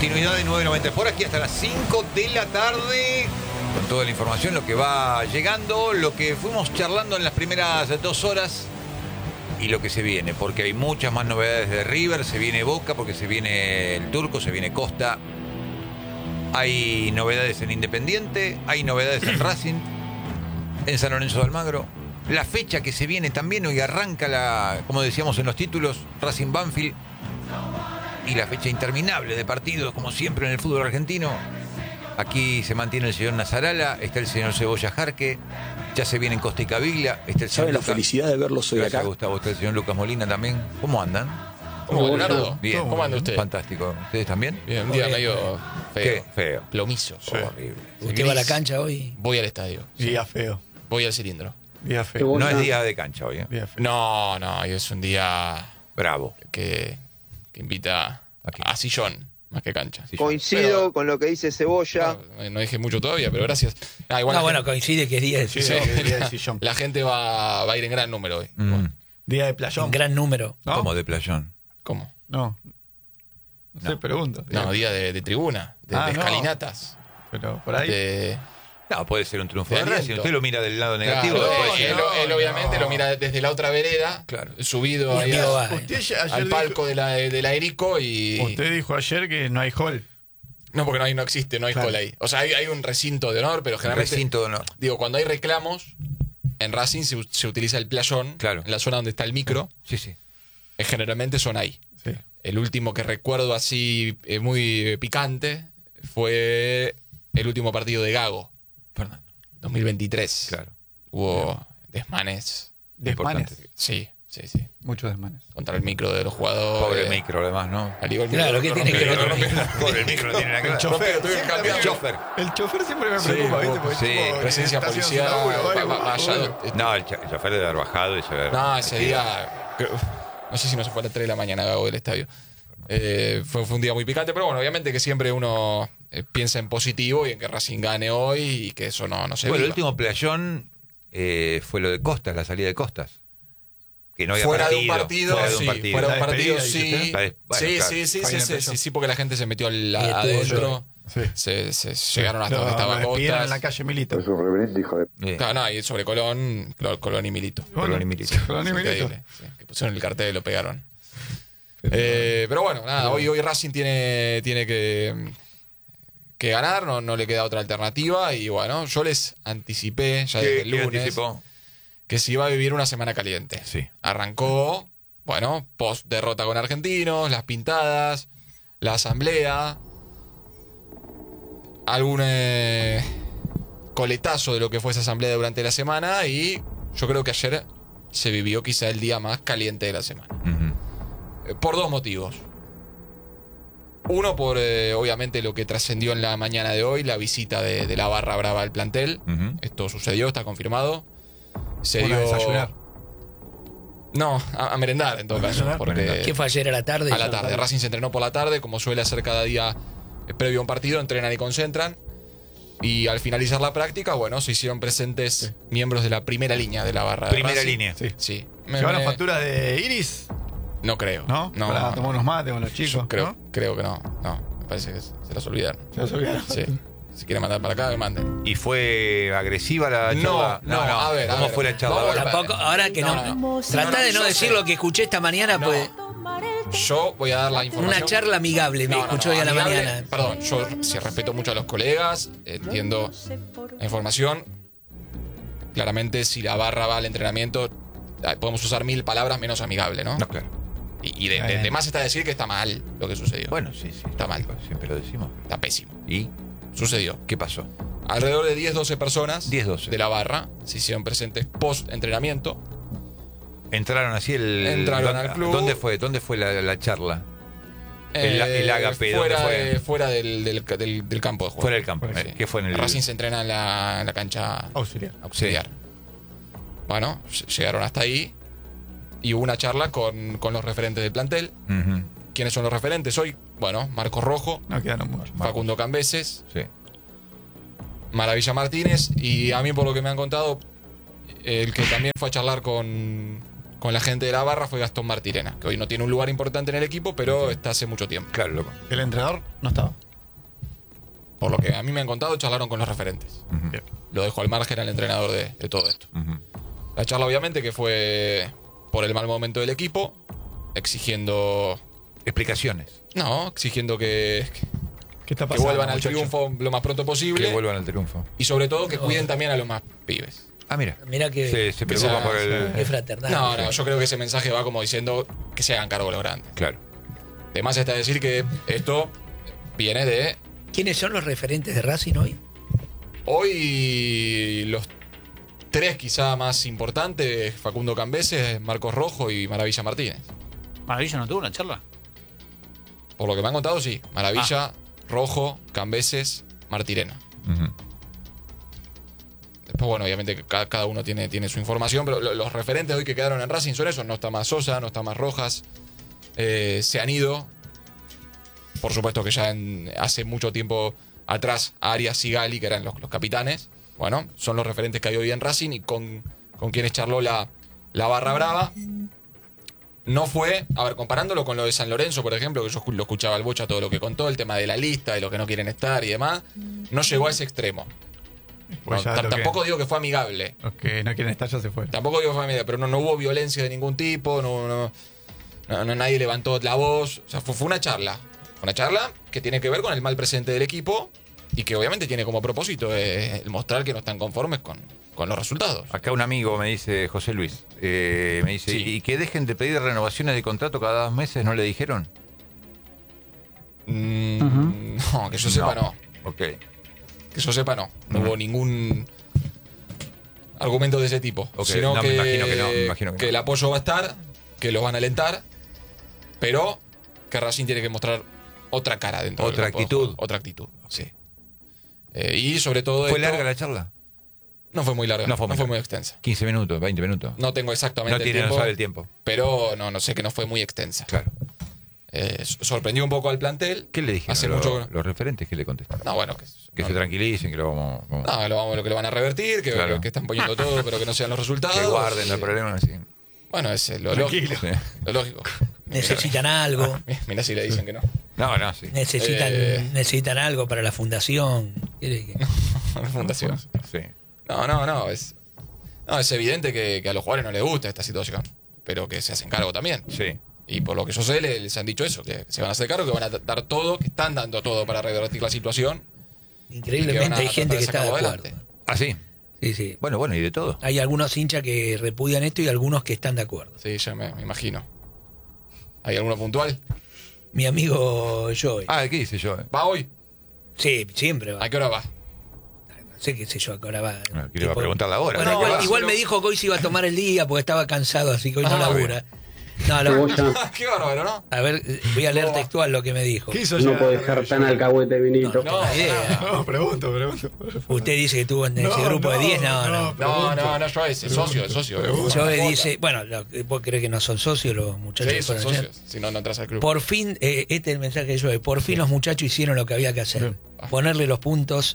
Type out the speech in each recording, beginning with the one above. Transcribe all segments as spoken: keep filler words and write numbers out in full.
Continuidad de nueve noventa por aquí hasta las cinco de la tarde. Con toda la información, lo que va llegando, lo que fuimos charlando en las primeras dos horas y lo que se viene. Porque hay muchas más novedades de River. Se viene Boca, porque se viene el Turco, se viene Costa. Hay novedades en Independiente, hay novedades en Racing, en San Lorenzo de Almagro. La fecha que se viene también, hoy arranca la, como decíamos en los títulos, Racing Banfield. Y la fecha interminable de partidos, como siempre en el fútbol argentino. Aquí se mantiene el señor Nazarala, está el señor Cebolla Jarque, ya se viene en Costa y Caviglia, está el señor ¿Sabe la Lucas, felicidad de verlos hoy gracias acá? Gustavo, está el señor Lucas Molina también. ¿Cómo andan? ¿Cómo, Leonardo? Bien. ¿Cómo anda usted? Fantástico. ¿Ustedes también? Bien, un día medio feo. ¿Qué? Feo. Plomizo. Sí. Horrible. ¿Usted va a la cancha hoy? Voy al estadio. Día feo. Voy al cilindro. Día feo. No es día de cancha hoy, ¿eh? Día feo. No, no, hoy es un día Bravo. que, que invita Aquí. a sillón, más que cancha. Sí, Coincido Pero- con lo que dice Cebolla. No, no dije mucho todavía, pero gracias. Ah, igual No, la bueno, gente- coincide que es día de Sí, sí, sí, día de la, sillón. la gente va, va a ir en gran número hoy. Mm. Bueno, Día de playón. un gran número. ¿No? ¿Cómo de playón? ¿Cómo? No. No sé, No. pregunto. No, día de, de tribuna, de, Ah, de no. escalinatas. Pero por ahí. De, No, puede ser un triunfo De de Racing. aliento. Usted lo mira del lado negativo. Claro, después él, dice, él- él obviamente lo mira desde la otra vereda, Claro. subido Y ahí amigo a- va, Usted ya ayer al dijo- palco de la, de la Erico y... Usted dijo ayer que no hay hall. No, porque no, hay, no existe, no hay Claro. hall ahí. O sea, hay, hay un recinto de honor, pero generalmente... recinto de honor. Digo, cuando hay reclamos, en Racing se, se utiliza el playón, Claro. en la zona donde está el micro, Sí, sí. eh, generalmente son ahí. Sí. El último que recuerdo así eh, muy eh, picante fue el último partido de Gago, Fernando. dos mil veintitrés. Claro. Hubo desmanes. Desmanes. Importante. Sí, sí, sí. Muchos desmanes. Contra el micro de los jugadores. Pobre micro, además, ¿no? Al igual micro, Claro, ¿qué lo tiene que rompieron, ver lo con rompieron. Pobre el micro no tiene nada que ver. chofer. Tuvieron que cambiar. El chofer. El chofer siempre me Sí, preocupa, ¿viste? Porque sí, tipo, Presencia está haciendo policial. su laburo, va- vale, va- vaya- bueno. No, el, cha- el chofer debe haber bajado y se haber... No, ese día. creo- no sé si no se fue a las tres de la mañana Gago del estadio. Eh, fue, fue un día muy picante, pero bueno, obviamente que siempre uno eh, piensa en positivo y en que Racing gane hoy y que eso no, no se Bueno, el viva. último playón eh, fue lo de Costas, la salida de Costas. Que no había Fuera partido. de un partido, fuera de un sí, partido. fuera de un La partido, despedida, sí. dice usted. La- bueno, sí, claro. sí, sí, Fue sí, en el sí, playón. sí, sí, porque la gente se metió al- Y estuvo adentro, Sí. se, se llegaron hasta Lo- donde estaba lo despidieron Costas. en la calle Milito. Es un reverendo hijo de... Bien. Claro, no, y sobre Colón, Col- Colón y Milito. Colón y Milito. Colón y Milito. Increíble, sí, que pusieron el cartel y lo pegaron. Eh, pero bueno, nada, hoy, hoy Racing tiene, tiene que, que ganar, no, no le queda otra alternativa. Y bueno, yo les anticipé ya desde ¿Qué, el qué lunes anticipó? que se iba a vivir una semana caliente. Sí. Arrancó, bueno, post derrota con Argentinos, las pintadas, la asamblea, algún eh, coletazo de lo que fue esa asamblea durante la semana y yo creo que ayer se vivió quizá el día más caliente de la semana. Ujú. Eh, Por dos motivos. Uno, por eh, obviamente lo que trascendió en la mañana de hoy, la visita de, de la barra brava al plantel. Ujú. Esto sucedió, está confirmado. Se Una a dio. desayunar. No, a, a merendar en todo A caso. merendar. Porque Merendar. ¿Qué fue ayer a la tarde? a la tarde. Racing se entrenó por la tarde, como suele hacer cada día eh, previo a un partido, entrenan y concentran. Y al finalizar la práctica, bueno, se hicieron presentes miembros de la primera línea de la barra. de Primera Racing. línea. Sí. Sí. Me- ¿Llevaron me- facturas de Iris? No creo. ¿No? No. Para no. tomar unos mates con los chicos. Yo creo, ¿no? creo que no. No, me parece que se se las olvidaron. Se los olvidaron. Sí. Si quieren mandar para acá, que manden. ¿Y fue agresiva la No, charla? no, a ver, a ¿Cómo ver. fue la charla? Vamos a- Tampoco, ahora que no. No, no. Tratá No, no, de no yo decir sé. lo que escuché esta mañana, No. pues. Yo voy a dar la información. Una charla amigable me No, no, escuchó no, hoy a la amigable. mañana. Perdón, yo sí respeto mucho a los colegas, entiendo la información. Claramente, si la barra va al entrenamiento, ah, podemos usar mil palabras menos amigable, ¿no? No, claro. Y, y de, de- de más está decir que está mal lo que sucedió. Bueno, sí, sí. Está mal. Siempre lo decimos. Está pésimo. ¿Y Sucedió. qué pasó? Alrededor de diez doce personas diez doce. de la barra se hicieron presentes post-entrenamiento. Entraron así el... Entraron al club. ¿Dónde fue? ¿Dónde fue la, la charla? El- el ágape, ¿dónde fuera, fue? de- fuera del, del- del- del campo de juego. Fuera del campo. Por eso. Eh, ¿Qué fue en el...? Racing se entrena en la, en la cancha Auxiliar. auxiliar. Bueno, ll- llegaron hasta ahí y hubo una charla con, con los referentes del plantel. Ujú. ¿Quiénes son los referentes hoy? Bueno, Marcos Rojo, No quedaron muchos. Facundo Cambeses, Sí. Maravilla Martínez y a mí por lo que me han contado, el que también fue a charlar con, con la gente de la barra fue Gastón Martirena, que hoy no tiene un lugar importante en el equipo, pero está hace mucho tiempo. Claro, loco. El entrenador no estaba. Por lo que a mí me han contado, charlaron con los referentes. Ujú. Bien. Lo dejo al margen al entrenador de, de todo esto. Ujú. La charla obviamente que fue por el mal momento del equipo, exigiendo... Explicaciones. No, exigiendo que, ¿Qué está que pasando? vuelvan al muchacho? triunfo lo más pronto posible. Que vuelvan al triunfo. Y sobre todo que cuiden también a los más pibes. Ah, mira. Mirá que, Se, se que preocupa sea- por el. que fraternal. No, no, yo creo que ese mensaje va como diciendo que se hagan cargo de los grandes. Claro. Además está decir que esto viene de ¿Quiénes son los referentes de Racing hoy? hoy los tres quizá más importantes, Facundo Cambeses, Marcos Rojo y Maravilla Martínez. Maravilla no tuvo una charla. Por lo que me han contado, sí. Maravilla, Rojo, Cambeses, Martirena. Ujú. Después, bueno, obviamente que ca- cada uno tiene, tiene su información, pero lo- los referentes hoy que quedaron en Racing son esos. No está más Sosa, no está más Rojas. Eh, se han ido. Por supuesto que ya en- hace mucho tiempo atrás Arias y Gali, que eran los, los capitanes. Bueno, son los referentes que hay hoy en Racing y con, con quienes charló la, la barra brava. No fue, a ver, comparándolo con lo de San Lorenzo, por ejemplo, que yo escu- lo escuchaba al Bocha todo lo que contó, el tema de la lista, de los que no quieren estar y demás, no llegó a ese extremo. Pues No, ya ta- lo que- tampoco digo que fue amigable. Los que no quieren estar ya se fueron. Tampoco digo familia, pero no, no hubo violencia de ningún tipo, no, no, no- no- nadie levantó la voz. O sea, fue, fue una charla. Una charla que tiene que ver con el mal presente del equipo y que obviamente tiene como propósito eh, el mostrar que no están conformes con, con los resultados. Acá un amigo me dice, José Luis, eh, me dice, Sí. ¿y que dejen de pedir renovaciones de contrato cada dos meses? ¿No le dijeron? Mm, No, que yo sepa no. Ok. Que yo sepa no. No Ujú. hubo ningún argumento de ese tipo. Ok, Sino no, me que, imagino que no, me imagino que no. el apoyo va a estar, que los van a alentar, pero que Racing tiene que mostrar otra cara dentro del Otra campo de actitud. juego. Otra actitud, sí. Eh, y sobre todo ¿Fue esto- larga la charla? No fue muy larga, No no fue fue, muy muy larga. extensa. quince minutos, veinte minutos. No tengo exactamente No el tiene, no tiempo, sabe el tiempo. pero no, no sé que no fue muy extensa. Claro. Eh, sorprendió un poco al plantel. ¿Qué le dijeron Hace los, mucho que- los referentes? ¿Qué le contestaron? No, bueno, que, Que no, se tranquilicen, que lo vamos... vamos- no, lo, vamos- lo que lo van a revertir, que, Claro. que están poniendo todo, pero que no sean los resultados. que guarden, no hay Eh, problema. Así. Bueno, es lo Tranquilo. lógico. Sí. Lo lógico. Necesitan algo. Mira si le dicen que no. No, no, sí. Necesitan, Eh. necesitan algo para la fundación. ¿Quiere que- La fundación. Sí. No, no, no. Es, no, es evidente que, que a los jugadores no les gusta esta situación. Pero que se hacen cargo también. Sí. Y por lo que yo sé, le- les han dicho eso, que se van a hacer cargo, que van a dar todo, que están dando todo para revertir la situación. y que van Increíblemente a hay gente tratar que de está de sacarlo acuerdo. adelante. Ah, sí. Sí, sí. Bueno, bueno, y de todo. Hay algunos hinchas que repudian esto y algunos que están de acuerdo. Sí, ya me, me imagino. ¿Hay alguno puntual? Mi amigo Joey. Ah, ¿qué hice yo? ¿Va hoy? Sí, siempre va. ¿A qué hora va? No sé qué sé yo, que ahora va. No, quiero iba a preguntarle ahora. Bueno, No, igual, va, igual solo- me dijo que hoy se iba a tomar el día porque estaba cansado, así que hoy no Ah, labura. No, lo- qué bárbaro, ¿no? a ver, voy a leer textual lo que me dijo. ¿Qué hizo No ya? puedo dejar tan alcahuete, Vinito. No, Ni idea. No, pregunto, pregunto. Usted dice que estuvo en ese No, grupo de no, diez, no, no. no. No, no, no, yo ese, socio, el socio. Joey dice, bueno, lo- vos crees que no son socios los muchachos Sí, que son fueron ayer? socios. Si no, no entras al club. Por fin, eh, este es el mensaje de Joey, por fin los muchachos hicieron lo que había que hacer. Ponerle los puntos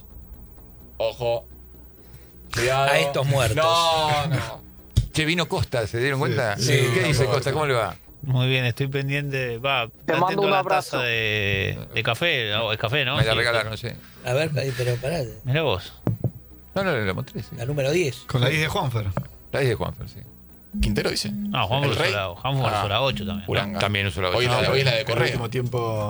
Ojo. Cuidado. a estos muertos. No, no. Che, vino Costa, ¿se dieron cuenta? Sí, ¿Qué no, dice no, Costa? no. ¿Cómo le va? Muy bien, estoy pendiente. Va, Te atento mando un a la abrazo. taza de, de café. No, es café, ¿no? Me la Sí, regalaron, sí. A ver, ahí, pero pará, Mirá vos. No, no, la mostré, sí. la número diez. Con la diez de Juanfer. La diez de Juanfer, sí. Quintero dice. No, Juan ¿El usó rey? la, Juan Ah. usó la ocho también. Uranga. También usó la Hoy ocho. la, No, hoy la de El Correa. último tiempo.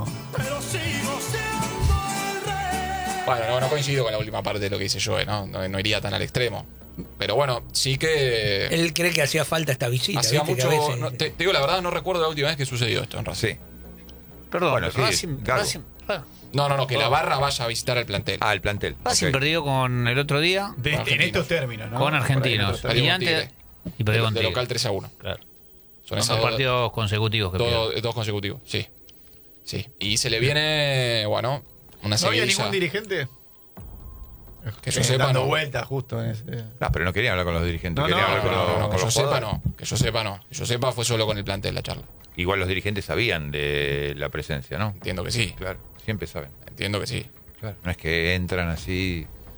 Bueno, no, no coincido con la última parte de lo que dice Joe, ¿no? No, no iría tan al extremo. Pero bueno, sí que Él cree que hacía falta esta visita. hacía ¿viste? Que mucho. a veces- no, te, te digo la verdad, no recuerdo la última vez que sucedió esto en Racing. Sí. Perdón, Bueno, sí, Racing, Gago. Racing, Ra- No, no, no, que la barra vaya a visitar el plantel. Ah, el plantel. Racing Ok. perdió con el otro día De- en Argentinos. estos términos, ¿no? con argentinos. Perdió Y con antes. Tigre. Y perdió de, con de Tigre. local tres a uno. Claro. Son Son esas dos dos, partidos consecutivos que pierde. dos, dos consecutivos, sí. Sí. Y se le viene, bueno, una ¿No había seguidilla. ningún dirigente? Que yo Eh, sepa, dando no. vueltas justo en ese. No, pero no querían hablar con los dirigentes, No, querían no, hablar con, No, los, no, no, con que yo los sepa jugadores. no. Que yo sepa no. Que yo sepa fue solo con el plantel la charla. Igual los dirigentes sabían de la presencia, ¿no? Entiendo que sí. Claro, siempre saben. Entiendo que sí. Claro. No es que entran así.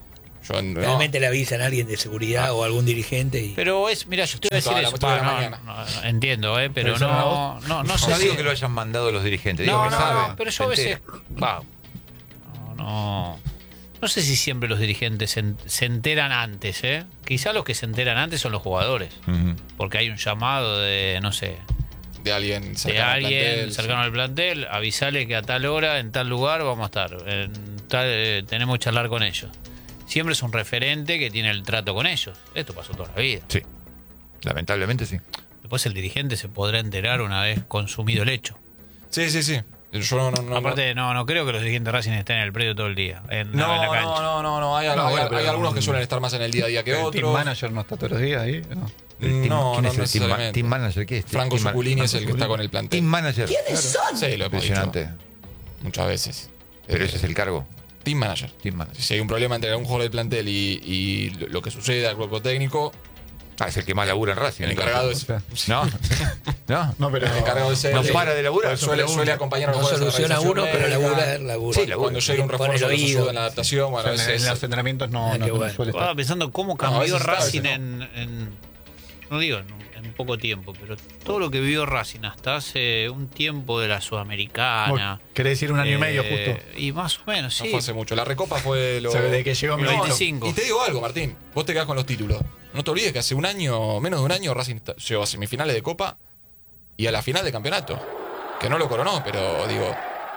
Yo no. Realmente le avisan a alguien de seguridad o algún dirigente. Y... Pero es, mira, yo te voy a decir Toda la- eso. toda la Pa, no, mañana. no, no, entiendo, eh, pero ¿Pero eso no, no, no sé No si- digo que lo hayan mandado los dirigentes, digo No, que no, saben. no, pero yo a se veces. enteran. Va. No, no. No sé si siempre los dirigentes se, en- se enteran antes, ¿eh? Quizá los que se enteran antes son los jugadores. Ujú. Porque hay un llamado de, no sé, De alguien de cercano al alguien plantel, cercano al plantel, avisale que a tal hora, en tal lugar, vamos a estar. En tal, eh, tenemos que charlar con ellos. Siempre es un referente que tiene el trato con ellos. Esto pasó toda la vida. Sí, lamentablemente sí. Después el dirigente se podrá enterar una vez consumido el hecho. Sí, sí, sí. Yo no, no, no. Aparte, no, no creo que los dirigentes Racing estén en el predio todo el día, en, No, en la no, cancha. no, no, no. Hay, No, hay- bueno, hay pero- algunos que suelen estar más en el día a día que El team otros. manager no está todos los días ahí. ¿no? El team- No, ¿quién no es el team, ma- necesariamente. team manager? ¿Qué es? Franco Team ma- Zuculini es el que Franco está Zuculini. con el plantel. Team manager. Sí, lo hemos Impresionante. dicho muchas veces. Pero Eh, ese es el cargo. Team manager. Team manager. Si hay un problema entre un jugador del plantel y, y lo lo que sucede al cuerpo técnico, Ah, es el que más labura en Racing. el encargado es. ¿No? ¿No? No, pero. El encargado es él. No para de laburar. Suele, suele acompañar a los no jugadores a la soluciona uno, pero realización labura, médica. labura. Sí, labura. Cuando llega un Pone el refuerzo, los oído. ayuda en la adaptación. Bueno, en, es- en es- los entrenamientos no, Ah, no, qué no bueno. suele Estaba estar. pensando cómo a cambió veces está, a Racing veces en, en- no digo en, en poco tiempo, pero todo lo que vivió Racing hasta hace un tiempo de la Sudamericana. Vos querés decir un año y medio eh, justo. Y más o menos, no sí. fue hace mucho. La Recopa fue lo. O sea, desde que llegó No, Milito. veinticinco. Y te digo algo, Martín. Vos te quedás con los títulos. No te olvides que hace un año, menos de un año, Racing ta- llegó a semifinales de Copa y a la final de campeonato. Que no lo coronó, pero digo.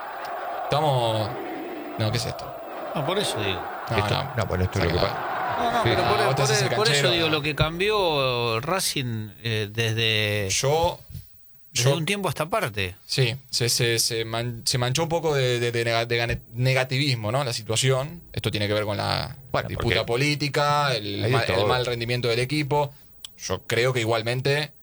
Estamos. No, ¿qué es esto? No, por eso digo. No, Esto- no. no, bueno, esto es lo que Sácala. pasa. No, no, Sí. pero por, Ah, vos te por- haces el por eso canchero. digo, lo que cambió Racing eh, desde, Yo. desde Yo un tiempo a esta parte. Sí, se, se, se, man- se manchó un poco de, de- de nega- de gane- negativismo, ¿no? La situación. Esto tiene que ver con la Bueno, disputa porque política, el, hay de ma- el todo. mal rendimiento del equipo. Yo creo que igualmente.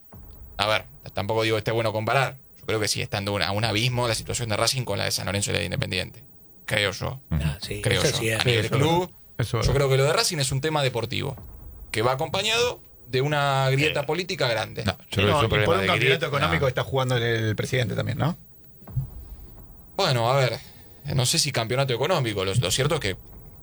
A ver, tampoco digo que esté bueno comparar. Yo creo que sigue estando una- a un abismo la situación de Racing con la de San Lorenzo y la de Independiente. Creo yo. Ah, sí, Creo eso yo. sí es. A nivel eso club. Eso Yo creo que lo de Racing es un tema deportivo. Que va acompañado de una grieta política grande. No, yo creo que No, es un y problema por un de campeonato grieta. económico No. está jugando el, el presidente también, ¿no? Bueno, a ver, no sé si campeonato económico. Lo, lo cierto es que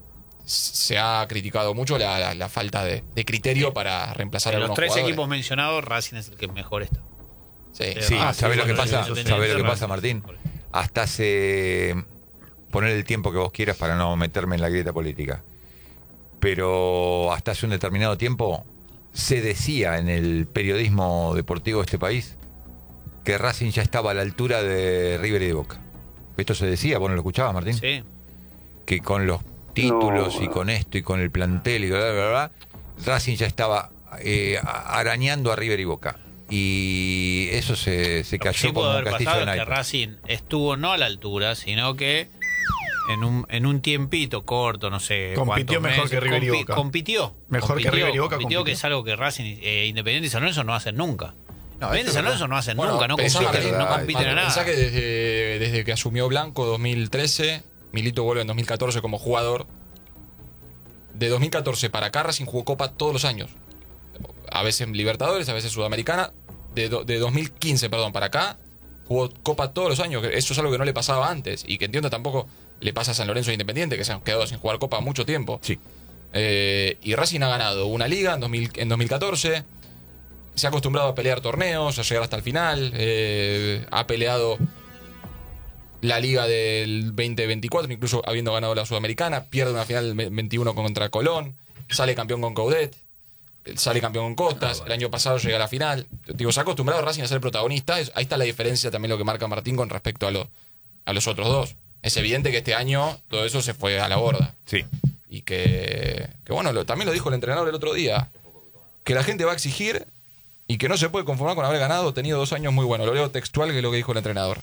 se ha criticado mucho la, la- la falta de, de criterio para reemplazar De a los algunos tres jugadores. equipos mencionados, Racing es el que mejor está. Sí, Sí, Ah, ¿sabes sí, lo que bueno, pasa? eso sí. ¿Sabes lo que Racing. pasa, Martín? Hasta hace. Poner el tiempo que vos quieras para no meterme en la grieta política. Pero hasta hace un determinado tiempo se decía en el periodismo deportivo de este país que Racing ya estaba a la altura de River y de Boca. Esto se decía, vos no lo escuchabas, Martín. Sí. Que con los títulos No. y con esto y con el plantel y bla, bla, bla, bla, Racing ya estaba eh, a- arañando a River y Boca. Y eso se, se Lo que cayó sí pudo como un haber castillo pasado de es que naipes. Racing estuvo no a la altura, sino que en un, en un tiempito corto, no sé. Compitió cuántos mejor meses, que River y compi- Boca. Compitió. Mejor que compitió, River y Boca, Compitió, que compitió. es algo que Racing, eh, Independiente y San Lorenzo no hacen nunca. No, Independiente eso y San es Lorenzo no hacen Bueno, nunca, no pensá, compiten, Martín, no Martín, compiten a Pensá nada. que desde, desde que asumió Blanco dos mil trece, Milito vuelve en dos mil catorce como jugador. De dos mil catorce para acá Racing jugó Copa todos los años. A veces Libertadores, a veces Sudamericana. De, do- de dos mil quince, perdón, para acá jugó Copa todos los años. Eso es algo que no le pasaba antes y que entiendo tampoco le pasa a San Lorenzo e Independiente, que se han quedado sin jugar Copa mucho tiempo. Sí. Eh, y Racing ha ganado una liga en, dos mil, en dos mil catorce. Se ha acostumbrado a pelear torneos, a llegar hasta el final. eh, ha peleado la liga del veinte veinticuatro, incluso habiendo ganado la Sudamericana. Pierde una final del veintiuno contra Colón. Sale campeón con Coudet. Sale campeón con Costas. El año pasado llega a la final. Digo, se ha acostumbrado Racing a ser protagonista. Es- ahí está la diferencia también lo que marca Martín con respecto a, lo- a los otros dos. Es evidente que este año todo eso se fue a la borda. Sí. Y que, que bueno, lo- también lo dijo el entrenador el otro día, que la gente va a exigir y que no se puede conformar con haber ganado, tenido dos años muy buenos. Lo leo textual, que es lo que dijo el entrenador.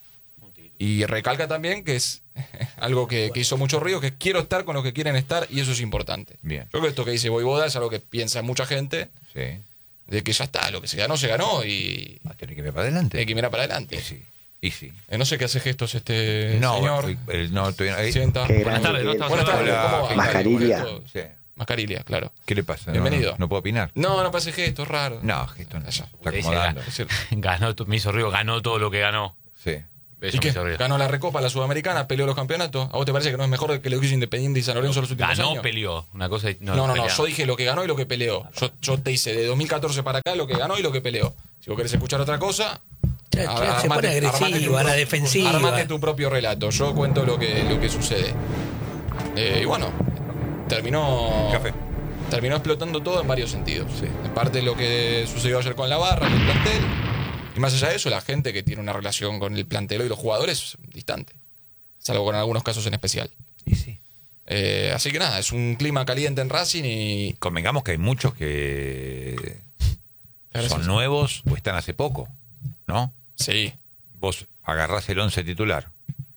Y recalca también que es algo que, que hizo mucho ruido, que quiero estar con los que quieren estar y eso es importante. Bien. Yo creo que esto que dice Voivoda es algo que piensa mucha gente, Sí. de que ya está, lo que se ganó, se ganó y Va a tener que ir para adelante. hay que mirar para Y adelante. sí. Y sí. Eh, no sé qué hace gestos este No, señor. el- no, todavía- ahí- Sienta. Qué Buenas tardes, ¿no? grande. Buenas tardes, Hola, ¿cómo va? Mascarilla. Todo. Sí. Mascarilla, claro. ¿Qué le pasa? No, Bienvenido. No, no puedo opinar. No, no pase gestos raros. No, gesto no. Allá. Está Dice, acomodando. Es cierto. Ganó, me hizo ruido, ganó todo lo que ganó. Sí. Eso ¿Y me qué? hizo ruido. Ganó la Recopa, la Sudamericana, peleó los campeonatos. ¿A vos te parece que no es mejor que lo que hizo Independiente y San Lorenzo los últimos Ganó, años? peleó. Una cosa. No, No, no, no, peleaba. yo dije lo que ganó y lo que peleó. Yo, yo te hice de dos mil catorce para acá lo que ganó y lo que peleó. Si vos querés escuchar otra cosa, Ya, ya, ar- se pone armate- agresiva, armate tu a la pro- defensiva. Armate tu propio relato. Yo cuento lo que, lo que sucede. Eh, y bueno, terminó. Café. Terminó explotando todo en varios sentidos. En parte lo que sucedió ayer con la barra, con el plantel. Y más allá de eso, la gente que tiene una relación con el plantel y los jugadores distante. Salvo con algunos casos en especial. Y sí. Eh, así que nada, es un clima caliente en Racing y. Convengamos que hay muchos que Gracias. son nuevos o están hace poco, ¿no? Sí. Vos agarrás el once titular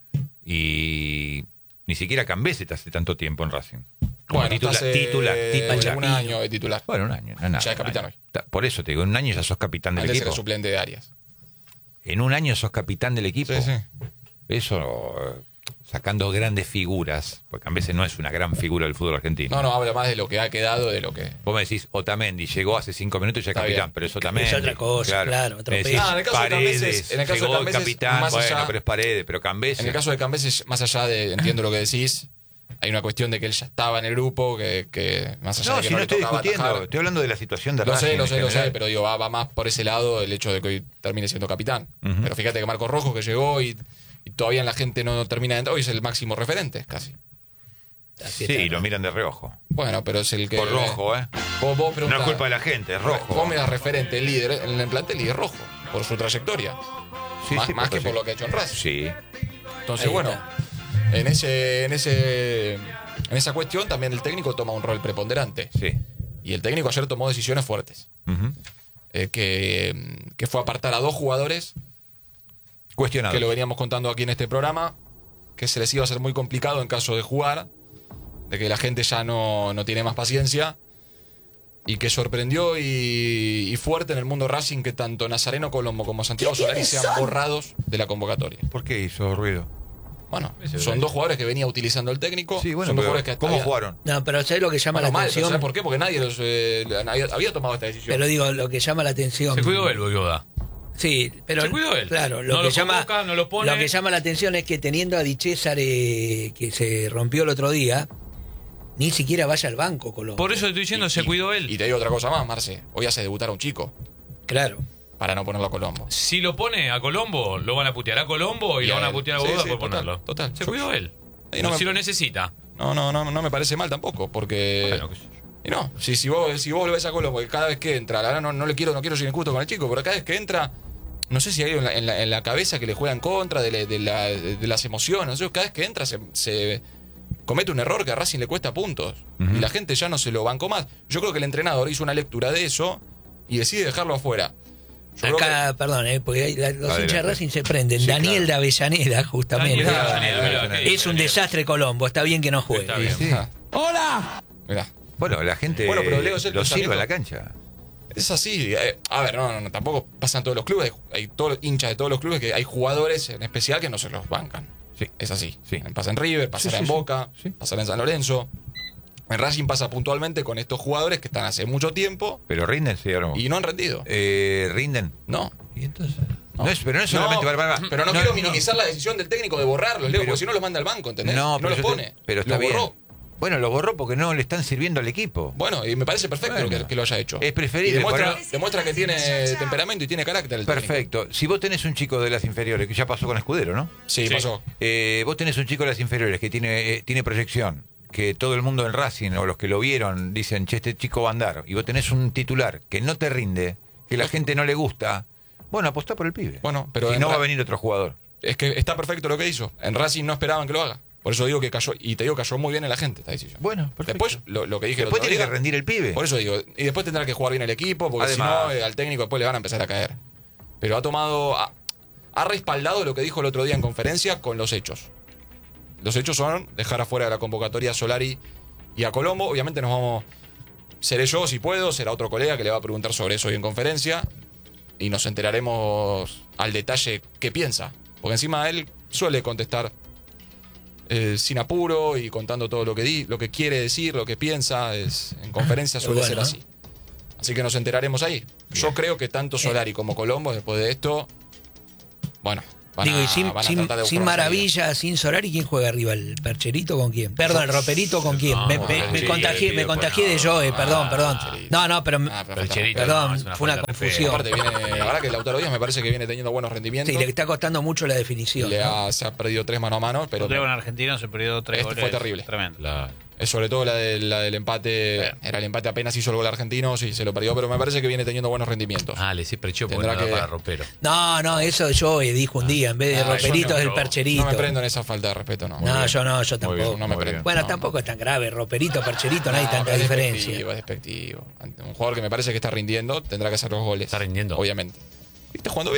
y ni siquiera Cambese te hace tanto tiempo en Racing. Como Bueno, titular, hace titular, titular. un año de titular. Bueno, un año, no es nada. Ya es capitán Un año. hoy. Ta- Por eso te digo, en un año ya sos capitán del Antes era equipo. suplente de Arias. En un año sos capitán del equipo. Sí, sí. Eso, eh, sacando grandes figuras, porque Cambese no es una gran figura del fútbol argentino. No, no, habla más de lo que ha quedado, de lo que. Vos me decís, Otamendi llegó hace cinco minutos y ya es Está capitán, bien. pero es Otamendi. Es otra cosa, claro, otro Me peso. decís, Ah, en el caso de Paredes, Cambeses- en el caso de llegó Cambeses, capitán, más bueno, allá- pero es Paredes, pero Cambese. En el caso de Cambeses, más allá de. Entiendo lo que decís. Hay una cuestión de que él ya estaba en el grupo, que, que más allá No, de que si no, no le estoy tocaba discutiendo, atajar. estoy hablando de la situación de Lo Racing sé, lo en sé, lo sé, general. pero digo, va, va más por ese lado el hecho de que hoy termine siendo capitán. Ujú. Pero fíjate que Marcos Rojo, que llegó y, y todavía la gente no termina de entrar, hoy es el máximo referente, casi. Así Sí, está, y lo ¿no? miran de reojo. Bueno, pero es el que. Por rojo, ¿eh? Vos, vos No preguntás- es culpa de la gente, es rojo. Vos me das referente, el líder en el plantel y es rojo, por su trayectoria. Sí, más sí, más que sí. por lo que ha hecho en Racing. Sí. Entonces, Ahí bueno, está. en ese, en ese, en esa cuestión también el técnico toma un rol preponderante. Sí. Y el técnico ayer tomó decisiones fuertes. Ujú. Eh, que, que fue apartar a dos jugadores Cuestionado. que lo veníamos contando aquí en este programa, que se les iba a hacer muy complicado en caso de jugar, de que la gente ya no, no tiene más paciencia, y que sorprendió y, y fuerte en el mundo Racing que tanto Nazareno Colombo como Santiago Solari sean borrados de la convocatoria. ¿Por qué hizo ruido? Bueno, Ese son es. dos jugadores que venía utilizando el técnico. Sí, bueno, son dos pero jugadores que ¿cómo había- jugaron? No, pero ¿sabes lo que llama Bueno, la mal, pero atención? ¿sabes por qué? Porque nadie los, eh, nadie había tomado esta decisión. Pero digo, lo que llama la atención. Se cuidó él, Boyoda. Sí, pero. Se cuidó él. Claro, lo No que lo llama. convoca, no lo pone. Lo que llama la atención es que teniendo a Di Cesare, que se rompió el otro día, ni siquiera vaya al banco, Colombo. Por eso te estoy diciendo, se cuidó él. Y te digo otra cosa más, Marce. Hoy hace debutar a un chico Claro. para no ponerlo a Colombo. Si lo pone a Colombo, lo van a putear a Colombo y, Y lo a van a él. putear a Sí, Boda sí, por total, ponerlo. total. Se Yo- cuidó él. Y no me- Si lo necesita. No, no, no, no me parece mal tampoco, porque. Bueno, qué sé yo. Y no, si, si, vos, si vos lo ves a Colombo, que cada vez que entra, la verdad no, no le quiero, no quiero ser injusto con el chico, pero cada vez que entra, no sé si hay en la, en la, en la cabeza que le juega en contra de, la- de, la- de las emociones, no sé, cada vez que entra se, se comete un error que a Racing le cuesta puntos. Ujú. Y la gente ya no se lo bancó más. Yo creo que el entrenador hizo una lectura de eso y decide dejarlo afuera. Yo creo Acá, perdón, eh, porque hay- la- los Adelante. hinchas de Racing se prenden. Sí, Daniel claro. de Avellaneda, justamente. Daniel de Avellaneda, mirá, qué Es un Daniel. desastre Colombo, está bien que no juegue. Está bien. Sí. ¡Hola! Mirá. Bueno, la gente Bueno, pero Leo es el lo pensamiento. sirve a la cancha. Es así. eh, a ver, no, no, no, tampoco pasa en todos los clubes. Hay, hay todos los hinchas de todos los clubes que hay jugadores en especial que no se los bancan. Sí. Es así. Sí. Pasa en River, pasará Sí, sí, en sí. Boca, Sí. pasará en San Lorenzo. En Racing pasa puntualmente con estos jugadores que están hace mucho tiempo Pero rinden, sí, ahora. y no han rendido. Eh, rinden. No. ¿Y entonces? No, es, pero no es solamente No, para- para- pero no, quiero minimizar la decisión del técnico de borrarlos, Leo, Pero- porque si no los manda al banco, ¿entendés? No, Y pero los yo pone. te- pero está Los bien. borró. Bueno, lo borró porque no le están sirviendo al equipo. Bueno, y me parece perfecto Bueno. que, que lo haya hecho. Es preferible, Y demuestra, pero- demuestra que tiene temperamento y tiene carácter el técnico. Perfecto. Si vos tenés un chico de las inferiores, que ya pasó con Escudero, ¿no? Sí, Sí. pasó. Eh, vos tenés un chico de las inferiores que tiene, eh, tiene proyección, que todo el mundo en Racing o los que lo vieron dicen, che, este chico va a andar. Y vos tenés un titular que no te rinde, que la gente no le gusta. Bueno, apostá por el pibe. Bueno, pero si en no va Ra- a venir otro jugador. Es que está perfecto lo que hizo. En Racing no esperaban que lo haga. Por eso digo que cayó, y te digo, cayó muy bien en la gente esta decisión. Bueno, perfecto. Después, lo, lo que dije el Después otro tiene día, que rendir el pibe. Por eso digo, y después tendrá que jugar bien el equipo, porque si Además. no, eh, al técnico después le van a empezar a caer. Pero ha tomado, ha, ha respaldado lo que dijo el otro día en conferencia con los hechos. Los hechos son dejar afuera de la convocatoria a Solari y a Colombo. Obviamente nos vamos, seré yo si puedo, será otro colega que le va a preguntar sobre eso hoy en conferencia. Y nos enteraremos al detalle qué piensa. Porque encima él suele contestar eh, sin apuro y contando todo lo que, di, lo que quiere decir, lo que piensa. Es, en conferencia Qué suele bueno, ser ¿eh? así. Así que nos enteraremos ahí. Yo creo que tanto Solari como Colombo, después de esto, bueno, Van Digo, a- y sin, van a sin, tratar de buscar sin una salida. Maravilla, sin Solari, ¿quién juega arriba? ¿El Percherito con quién? Perdón, ¿el Roperito con quién? No, me me- me Percherito, contagié, le me pido contagié de perdón. Joe, perdón, Ah, perdón. Percherito. No, no, pero... Ah, pero Percherito, Perdón, no, es una fue una falta de confusión. Aparte viene, la verdad que Lautaro Díaz me parece que viene teniendo buenos rendimientos. Sí, le está costando mucho la definición. Le ¿no? ha, se ha perdido tres mano a mano, pero Pero en Argentina se perdió tres Este goles. fue terrible. Tremendo. La- es sobre todo la, de- la del empate. Claro. Era el empate, apenas hizo el gol argentino, sí, se lo perdió, pero me parece que viene teniendo buenos rendimientos. Ah, le sí perchó porque Tendrá no da que- para ropero. No, no, eso Joe dijo un día, en vez de Ah, yo Roperito no, es el no, Percherito. No me prendo en esa falta de respeto, no. No, yo no, yo Muy tampoco. bien, no me muy prendo. bien. Bueno, No, tampoco es tan grave. Roperito, Percherito, no hay No, tanta pero es diferencia. despectivo, es despectivo. Ante un jugador que me parece que está rindiendo, tendrá que hacer los goles. Está rindiendo. Obviamente. Y está jugando bien.